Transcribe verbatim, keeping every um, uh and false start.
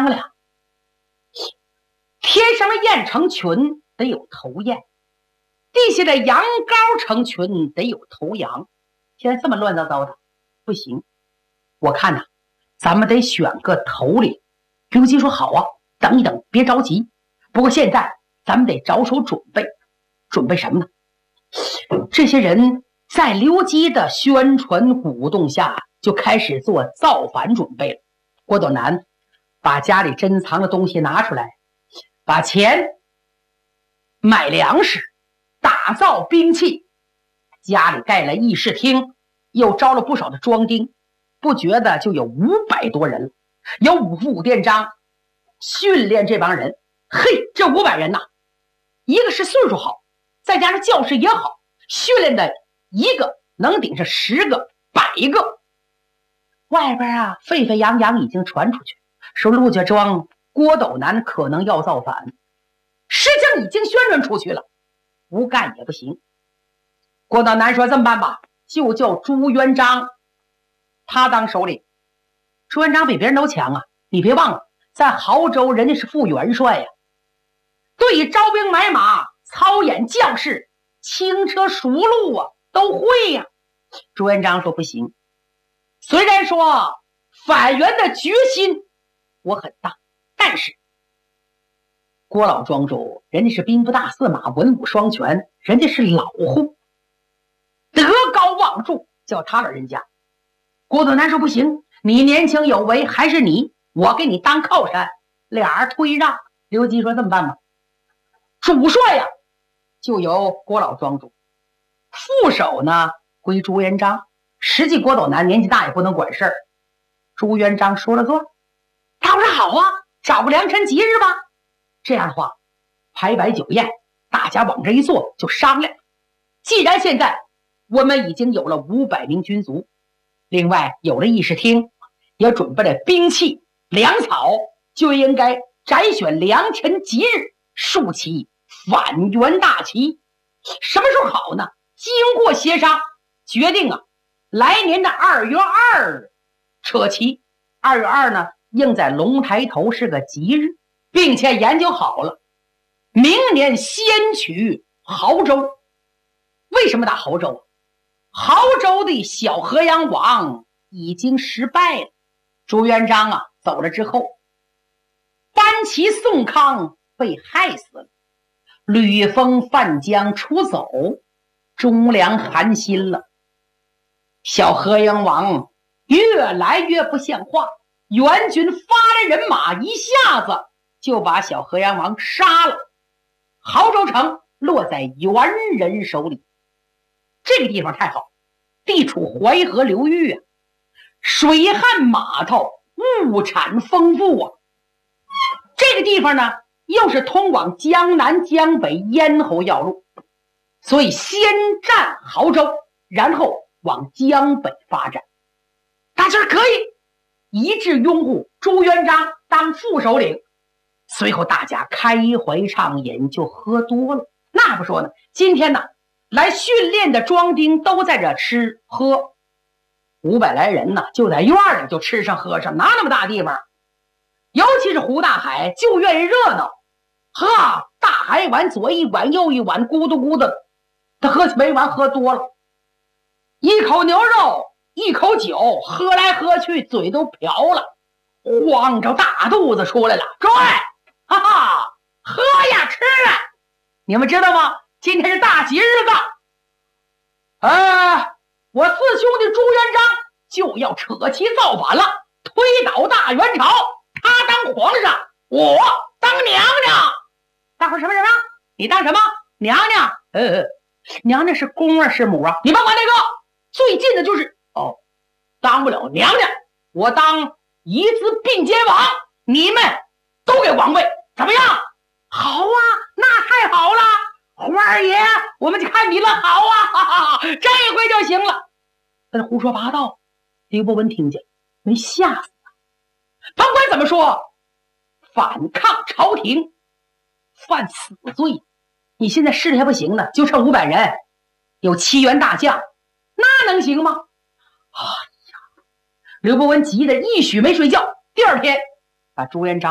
商量，天上的雁成群得有头雁，地下的羊羔成群得有头羊。现在这么乱糟糟的，不行，我看呐，咱们得选个头领。刘基说好啊，等一等，别着急。不过现在咱们得着手准备，准备什么呢？这些人在刘基的宣传鼓动下，就开始做造反准备了。郭斗南把家里珍藏的东西拿出来，把钱买粮食，打造兵器，家里盖了议事厅，又招了不少的庄丁，不觉得就有五百多人了。有五副武店章训练这帮人。嘿，这五百人呐，一个是岁数好，再加上教室也好，训练的一个能顶上十个百个。外边啊沸沸扬扬已经传出去，说陆家庄郭斗南可能要造反，实际上已经宣传出去了，不干也不行。郭斗南说这么办吧，就叫朱元璋他当首领。朱元璋比别人都强啊，你别忘了在亳州人家是副元帅呀、啊，对于招兵买马、操演将士、轻车熟路啊都会呀、啊。朱元璋说不行，虽然说反元的决心我很大，但是郭老庄主人家是兵部大司马，文武双全，人家是老户，德高望重，叫他老人家。郭斗南说不行，你年轻有为，还是你，我给你当靠山。俩人推让。刘基说这么办吧，主帅呀、啊、就由郭老庄主，副手呢归朱元璋。实际郭斗南年纪大也不能管事儿，朱元璋说了算。他说好啊，找个良辰吉日吧。这样的话排摆酒宴，大家往这一坐就商量。既然现在我们已经有了五百名军卒，另外有了议事厅，也准备了兵器粮草，就应该摘选良辰吉日，竖起反元大旗。什么时候好呢？经过协商决定啊，来年的二月二扯旗。二月二呢应在龙抬头是个吉日，并且研究好了，明年先取亳州。为什么打亳州？亳州的小河阳王已经失败了。朱元璋啊走了之后，班旗宋康被害死了，吕封范江出走，忠良寒心了。小河阳王越来越不像话，元军发来人马，一下子就把小河阳王杀了。亳州城落在元人手里。这个地方太好，地处淮河流域啊，水旱码头，物产丰富啊。这个地方呢又是通往江南江北咽喉要路，所以先占亳州，然后往江北发展。大家可以一致拥护朱元璋当副首领。随后大家开怀畅饮，就喝多了。那不说呢，今天呢来训练的庄丁都在这吃喝，五百来人呢就在院里就吃上喝上，哪那么大地方？尤其是胡大海就愿意热闹，哈，大海碗左一碗右一碗，咕嘟咕嘟的，他喝起没完，喝多了，一口牛肉一口酒，喝来喝去嘴都瓢了，晃着大肚子出来了。各位，哈哈，喝呀吃啊！你们知道吗？今天是大吉日子，呃，我四兄弟朱元璋就要扯旗造反了，推倒大元朝，他当皇上，我当娘娘。大伙什么什么？你当什么娘娘？呃，娘娘是公啊是母啊？你甭管那个，最近的就是哦，当不了娘娘，我当一字并肩王，你们都给王位，怎么样？好啊，那太好了。花儿爷，我们就看你了，好啊，哈哈，这一回就行了。在这胡说八道，刘伯温听见，没吓死他。甭管怎么说，反抗朝廷，犯死罪。你现在势力还不行呢，就剩五百人，有七员大将，那能行吗？哎呀，刘伯温急得一宿没睡觉。第二天，把朱元璋